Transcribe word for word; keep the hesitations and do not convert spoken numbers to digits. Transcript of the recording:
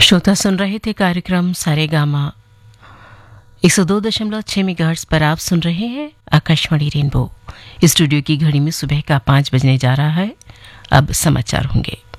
श्रोता सुन रहे थे कार्यक्रम सारेगामा एक सौ दो दशमलव छह मेगाहर्ट्ज पर। आप सुन रहे हैं आकाशवाणी रेनबो। स्टूडियो की घड़ी में सुबह का पाँच बजने जा रहा है। अब समाचार होंगे।